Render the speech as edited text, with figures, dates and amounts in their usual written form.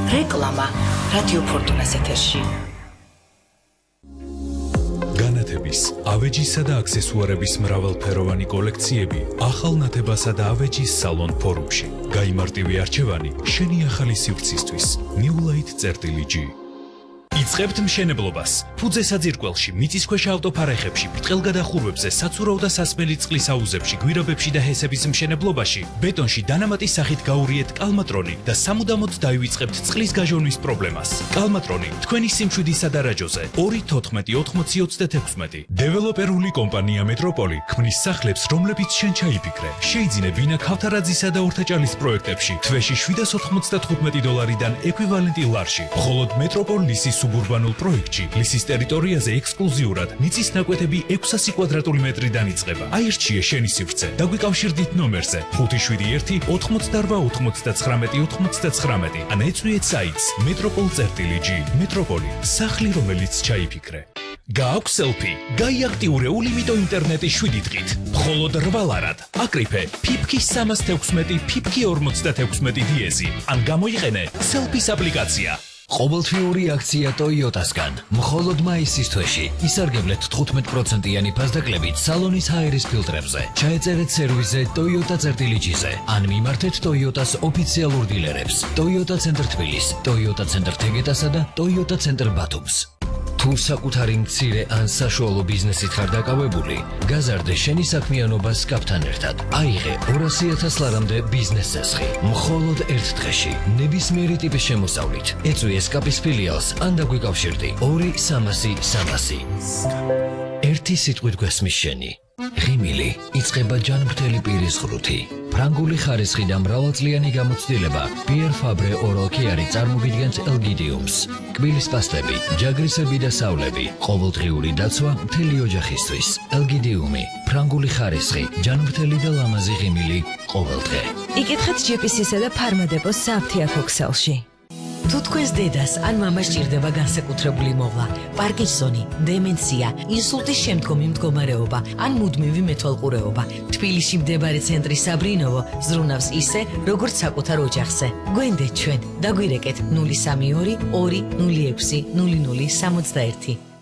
რეკლამა რადიო ფორტუნას ეთერში. განათების, ავეჯისა და აქსესუარების მრავალფეროვანი კოლექციები ახალ ნათებასა და ავეჯის სალონ ფორუმში. გაიმარტივი არჩევანი შენი ახალი სივრცისთვის. New Light.G იწყებთ მშენებლობას. ფუძე საძირკველში, მიწისქვეშა ავტოფარეხებში, ბრტყელგადახურვებზე, საცურაო და სასმელი წყლის აუზებში, გვირაბებში და ჰესების მშენებლობაში, ბეტონში დანამატის სახით გაურიეთ კალმატრონი და სამუდამოდ დაივიწყებთ წყლის გაჟონვის პრობლემას. კალმატრონი თქვენი სიმშვიდის სადარაჯოზე 2-14-80-36. დეველოპერული კომპანია მეტროპოლი ქმნის სახლებს, რომლებიც შენ ჩაიფიქრე. შეიძინე ბინა ქავთარაძისა და ორთაჭალის პროექტებში თვეში $795-დან ეკვივალენტი ლარში. მხოლოდ მეტროპოლ ლისის სუბურბანულ პროექტში ლისის ტერიტორიაზე ექსკლუზიურად მიწის ნაკვეთები 600 კვადრატული მეტრიდან იწყება. აირჩიე შენი სივრცე და გვიკავშირდით ნომერზე 571-88-99-99 ან ეწვიეთ საიტს metropol.G. მეტროპოლი, სახლი რომელიც ჩაიფიქრე. გააქვს სელფი, გაიაქტიურე ულიმიტო ინტერნეტი 7 დღით. მხოლოდ 8 ლარად. აკრიფე ფიფქი 316, ფიფქი 56 დიეზი. ან გამოიყენე სელფის აპლიკაცია. ყოველთვიური აქცია Toyota-სგან. მხოლოდ მაისის თვეში ისარგებლეთ 15%-იანი ფასდაკლებით სალონის ჰაერის ფილტრებზე. ჩაეწერეთ სერვისზე Toyota.G-ზე ან მიმართეთ Toyota-ს ოფიციალურ დილერებს. Toyota ცენტრ თბილისს, Toyota ცენტრ თეგეტასა და Toyota ცენტრ ბათუმს. თუ საკუთარი მცირე ან საშუალო ბიზნესით ხარ დაკავებული, გაზარდე შენი საქმიანობა SCAP-თან ერთად. აიღე 200,000 ლარამდე ბიზნეს წესხი. მხოლოდ ერთ დღეში, ნებისმიერი ტიპის შემოსავლით. ეწვიე SCAP-ის ფილიალს ან დაგვიკავშირდი 2-300-300. ერთი სიტყვით გვესმის შენი. ღიმილი იწყება ჯანმრთელი პირის ღრუთი. ფრანგული ხარისხი და მრავალწლიანი გამოცდილება Pierre Fabre Oral Care წარმოგიდგენთ ელგიდიუმს. კბილის პასტები, ჯაგრისები და სავლები, ყოველდღიური დაცვა მთელი ოჯახისთვის. ელგიდიუმი, ფრანგული ხარისხი, ჯანმრთელი და ლამაზი ღიმილი ყოველდღე. იკითხეთ GPC-სა და ფარმადეპოს სააფთიაქო ქსელში. თუ თქვენს დედას ან მამას ჭირდება განსაკუთრებული მოვლა, პარკინსონი, დემენცია, ინსულტის შემდგომი მდგომარეობა ან მუდმივი მეთვალყურეობა, თბილისში მდებარე ცენტრი საბრინოვო ზრუნავს ისე, როგორც საკუთარ ოჯახზე. გვენდეთ ჩვენ, დაგვირეკეთ 032 206 00 61.